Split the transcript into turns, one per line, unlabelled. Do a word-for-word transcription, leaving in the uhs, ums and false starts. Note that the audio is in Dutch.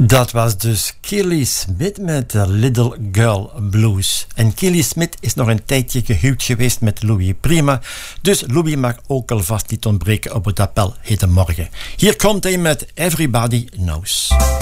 Dat was dus Keely Smith met de Little Girl Blues. En Keely Smith is nog een tijdje gehuwd geweest met Louis Prima. Dus Louis mag ook alvast niet ontbreken op het appel hedenmorgen. Hier komt hij met Everybody Knows.